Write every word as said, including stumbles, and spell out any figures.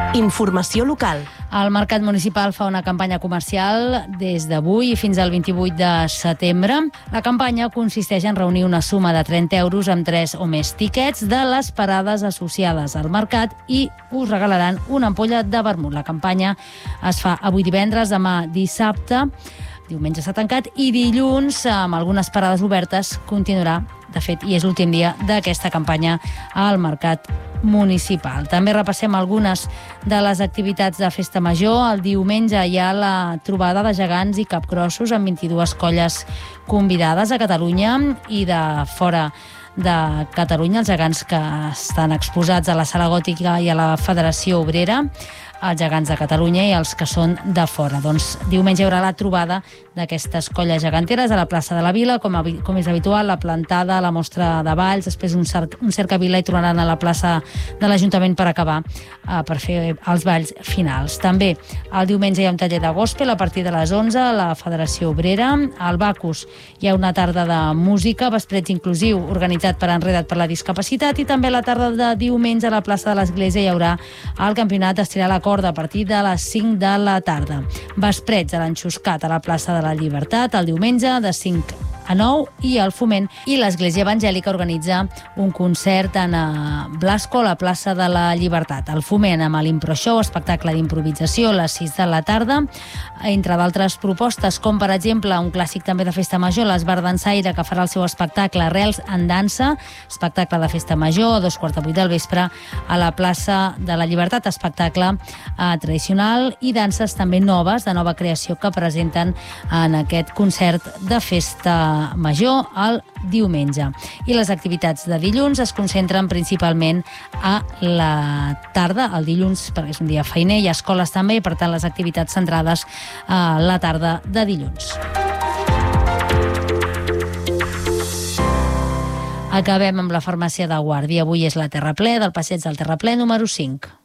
Informació local. El Mercat Municipal fa una campanya comercial des d'avui fins al vint-i-vuit de setembre. La campanya consisteix en reunir una suma de trenta euros amb tres o més tiquets de les parades associades al mercat i us regalaran una ampolla de vermut. La campanya es fa avui divendres, demà dissabte, diumenge s'ha tancat i dilluns, amb algunes parades obertes, continuarà, de fet, i és l'últim dia d'aquesta campanya al Mercat Municipal. També repassem algunes de les activitats de Festa Major. El diumenge hi ha la trobada de gegants i capgrossos amb vint-i-dues colles convidades a Catalunya i de fora de Catalunya, els gegants que estan exposats a la Sala Gòtica i a la Federació Obrera, els gegants de Catalunya i els que són de fora. Doncs diumenge hi haurà la trobada d'aquestes colles geganteres a la plaça de la Vila, com, a, com és habitual, la plantada, la mostra de balls, després un, cer un cercavila i tornaran a la plaça de l'Ajuntament per acabar, eh, per fer els balls finals. També el diumenge hi ha un taller de gospel a partir de les onze a la Federació Obrera. Al Bacus hi ha una tarda de música, vespret inclusiu, organitzat per Enreda't per la Discapacitat, i també la tarda de diumenge a la plaça de l'Església hi haurà el campionat d'estirar la corda a partir de les cinc de la tarda. Vesprets a l'Enxuscat a la plaça de la Llibertat el diumenge de cinc a nou i el Foment i l'Església Evangèlica organitza un concert en Blasco a la plaça de la Llibertat. El Foment amb l'Impro-Show, espectacle d'improvisació a les sis de la tarda, entre d'altres propostes, com per exemple un clàssic també de Festa Major, l'Esbar Dansaire, que farà el seu espectacle Arrels en dansa, espectacle de Festa Major a dos quarts de vuit del vespre a la plaça de la Llibertat, espectacle eh, tradicional i danses també noves, de nova creació, que presenten en aquest concert de Festa Major el diumenge. I les activitats de dilluns es concentren principalment a la tarda, el dilluns, perquè és un dia feiner, hi ha escoles també, i per tant les activitats centrades a la tarda de dilluns. Acabem amb la farmàcia de Guàrdia. Avui és la Terraplè, del passeig del Terraplè número cinc.